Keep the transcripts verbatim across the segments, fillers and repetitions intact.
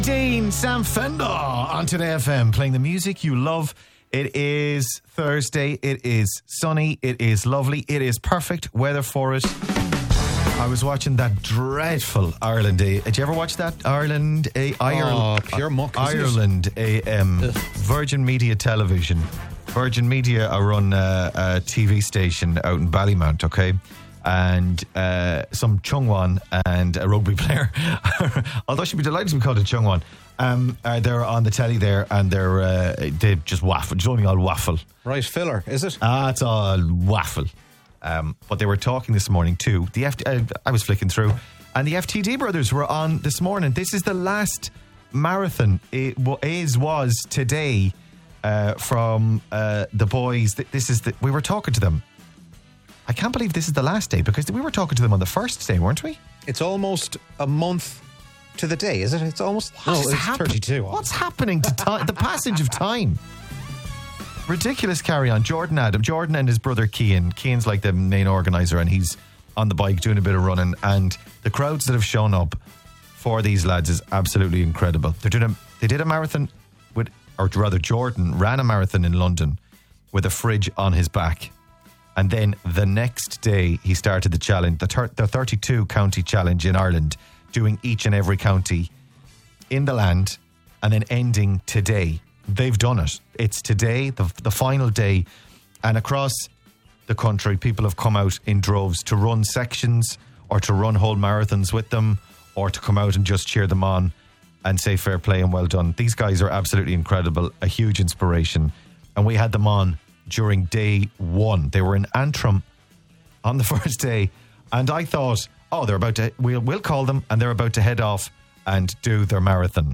Dean, Sam Fender on Today F M, playing the music you love. It is Thursday, it is sunny, it is lovely, it is perfect weather for it. I was watching that dreadful Ireland A. Did you ever watch that? Ireland A. Ireland, oh, pure muck, Ireland A M. Virgin Media Television. Virgin Media are run a, a T V station out in Ballymount, okay? And uh, some Chungwan and a rugby player, although she'd be delighted to be called a Chungwan, um, uh, they're on the telly there, and they're uh, they just waffle, just only all waffle. Right, filler, is it? Ah, it's all waffle. Um, but they were talking this morning too. The F- uh, I was flicking through, and the F T D brothers were on this morning. This is the last marathon. It w- is was today uh, from uh, the boys. This is the, we were talking to them. I can't believe this is the last day, because we were talking to them on the first day, weren't we? It's almost a month to the day, is it? It's almost What no, is it's happen- thirty-two. What's happening to time? The passage of time. Ridiculous carry on. Jordan Adam, Jordan and his brother Cian. Cian's like the main organizer, and he's on the bike doing a bit of running. And the crowds that have shown up for these lads is absolutely incredible. They're doing a, they did a marathon with, or rather, Jordan ran a marathon in London with a fridge on his back. And then the next day, he started the challenge, the, thir- the thirty-two county challenge in Ireland, doing each and every county in the land, and then ending today. They've done it. It's today, the, the final day. And across the country, people have come out in droves to run sections or to run whole marathons with them, or to come out and just cheer them on and say fair play and well done. These guys are absolutely incredible, a huge inspiration. And we had them on during day one. They were in Antrim on the first day, and I thought, oh, they're about to, we'll, we'll call them, and they're about to head off and do their marathon.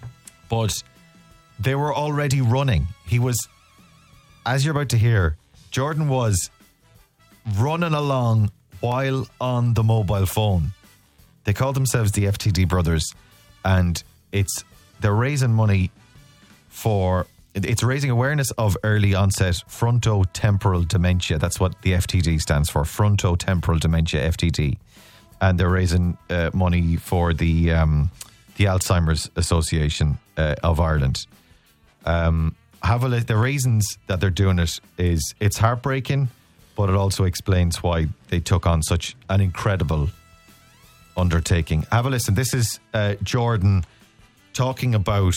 But they were already running. He was, as you're about to hear, Jordan was running along while on the mobile phone. They call themselves the F T D brothers, and it's they're raising money for, it's raising awareness of early onset frontotemporal dementia. That's what the F T D stands for, frontotemporal dementia, F T D. And they're raising uh, money for the um, the Alzheimer's Association uh, of Ireland. Um, have a look. The reasons that they're doing it is, it's heartbreaking, but it also explains why they took on such an incredible undertaking. Have a listen. This is uh, Jordan talking about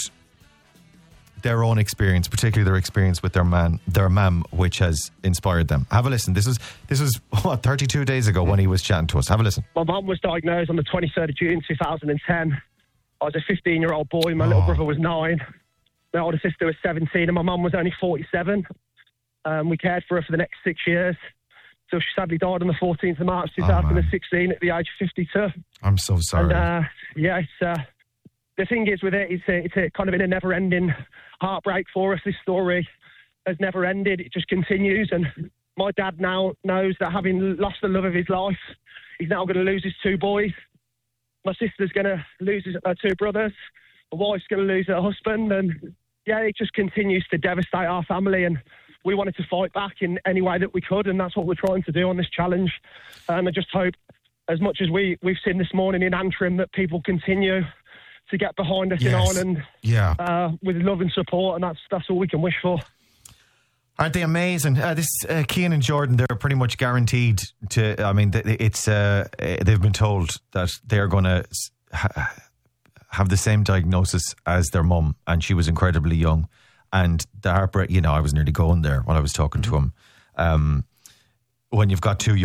their own experience, particularly their experience with their man, their mum, which has inspired them. Have a listen. This was this was what thirty-two days ago when he was chatting to us. Have a listen. My mum was diagnosed on the twenty-third of June two thousand ten. I was a fifteen-year-old boy. My oh. little brother was nine. My older sister was seventeen, and my mum was only forty-seven. Um, we cared for her for the next six years. So she sadly died on the fourteenth of March two thousand sixteen oh, at the age of fifty-two. I'm so sorry. And uh, yeah, it's, uh, the thing is with it, it's, a, it's a kind of in a never-ending heartbreak for us. This story has never ended. It just continues. And my dad now knows that having lost the love of his life, he's now going to lose his two boys. My sister's going to lose his, her two brothers. My wife's going to lose her husband. And yeah, it just continues to devastate our family. And we wanted to fight back in any way that we could, and that's what we're trying to do on this challenge. And I just hope, as much as we, we've seen this morning in Antrim, that people continue to get behind us yes. in Ireland yeah. uh, with love and support, and that's that's all we can wish for. Aren't they amazing? Uh, this uh, Cian and Jordan, they're pretty much guaranteed to, I mean, it's uh, they've been told that they're going to ha- have the same diagnosis as their mum, and she was incredibly young. And the heartbreak, you know, I was nearly going there when I was talking to him. Um, when you've got two